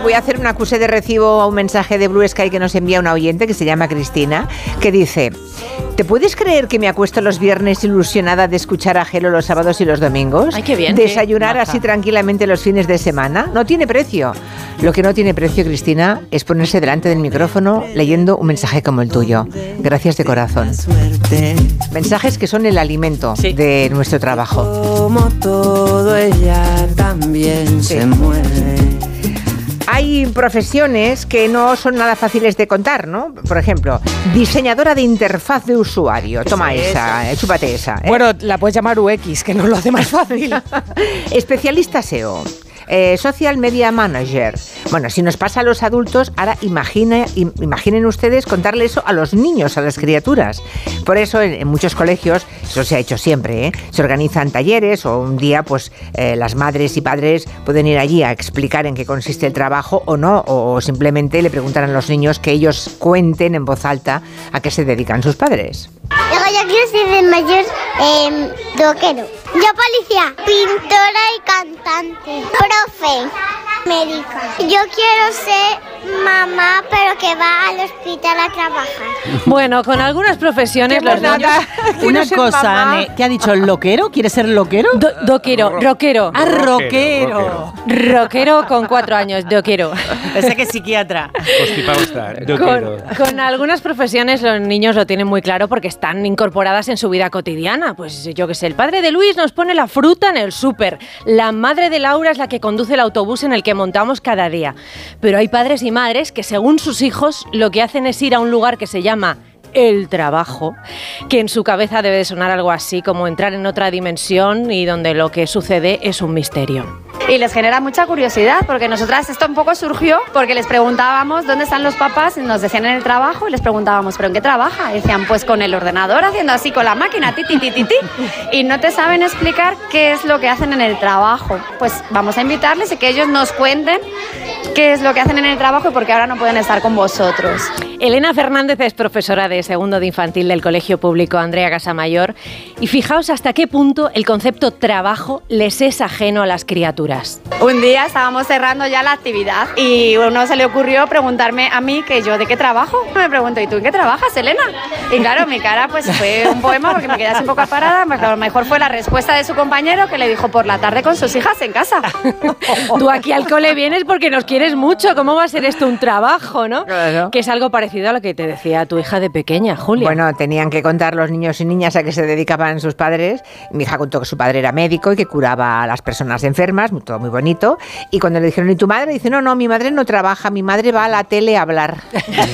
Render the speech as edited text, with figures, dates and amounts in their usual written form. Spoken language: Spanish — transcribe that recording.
voy a hacer un acuse de recibo a un mensaje de Blue Sky que nos envía una oyente que se llama Cristina, que dice: ¿te puedes creer que me acuesto los viernes ilusionada de escuchar a Gelo los sábados y los domingos? ¡Ay, qué bien! Desayunar así tranquilamente los fines de semana. No tiene precio. Lo que no tiene precio, Cristina, es ponerse delante del micrófono leyendo un mensaje como el tuyo. Gracias de corazón. Mensajes que son el alimento de nuestro trabajo. Como todo, ella también se muere. Hay profesiones que no son nada fáciles de contar, ¿no? Por ejemplo, diseñadora de interfaz de usuario. Toma esa, chúpate esa. Bueno, la puedes llamar UX, que nos lo hace más fácil. Especialista SEO. Social Media Manager. Bueno, si nos pasa a los adultos, ahora imaginen ustedes contarle eso a los niños, a las criaturas. Por eso en muchos colegios, eso se ha hecho siempre, se organizan talleres o un día pues las madres y padres pueden ir allí a explicar en qué consiste el trabajo o no, o simplemente le preguntan a los niños que ellos cuenten en voz alta a qué se dedican sus padres. Luego yo quiero ser de mayor rockero. Yo policía, pintora y cantante, profe, médica. Yo quiero ser mamá, pero que va al hospital a trabajar. Bueno, con algunas profesiones los niños... Una cosa, Anne, ¿qué ha dicho? ¿Loquero? ¿Quieres ser loquero? Rockero. Ah, rockero. Rockero con 4 años, rockero. Pensé que es psiquiatra. Constipado está. Con algunas profesiones los niños lo tienen muy claro porque están incorporadas en su vida cotidiana. Pues yo qué sé, el padre de Luis nos pone la fruta en el súper. La madre de Laura es la que conduce el autobús en el que montamos cada día. Pero hay padres y madres que según sus hijos lo que hacen es ir a un lugar que se llama el trabajo, que en su cabeza debe de sonar algo así como entrar en otra dimensión y donde lo que sucede es un misterio. Y les genera mucha curiosidad, porque nosotras esto un poco surgió porque les preguntábamos dónde están los papás, y nos decían en el trabajo, y les preguntábamos, ¿pero en qué trabaja? Y decían, pues con el ordenador, haciendo así con la máquina, ti, y no te saben explicar qué es lo que hacen en el trabajo. Pues vamos a invitarles y que ellos nos cuenten qué es lo que hacen en el trabajo y por qué ahora no pueden estar con vosotros. Elena Fernández es profesora de segundo de infantil del Colegio Público Andrea Casamayor, y fijaos hasta qué punto el concepto trabajo les es ajeno a las criaturas. Un día estábamos cerrando ya la actividad y uno se le ocurrió preguntarme a mí que yo de qué trabajo. Me pregunto, ¿y tú en qué trabajas, Elena? Y claro, mi cara pues fue un poema porque me quedé así un poco parada. A lo mejor fue la respuesta de su compañero que le dijo por la tarde con sus hijas en casa. Tú aquí al cole vienes porque nos quieres mucho. ¿Cómo va a ser esto un trabajo, no? Claro. Que es algo parecido a lo que te decía tu hija de pequeña, Julia. Bueno, tenían que contar los niños y niñas a qué se dedicaban sus padres. Mi hija contó que su padre era médico y que curaba a las personas enfermas, todo muy bonito. Y cuando le dijeron, ¿y tu madre? Dice, no, mi madre no trabaja, mi madre va a la tele a hablar.